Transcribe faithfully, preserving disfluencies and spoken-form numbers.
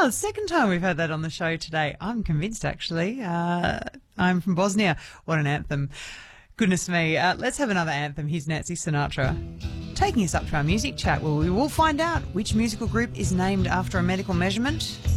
the second time we've heard that on the show today. I'm convinced, actually. Uh, I'm from Bosnia. What an anthem. Goodness me. Uh, let's have another anthem. Here's Nancy Sinatra taking us up to our music chat, where we will find out which musical group is named after a medical measurement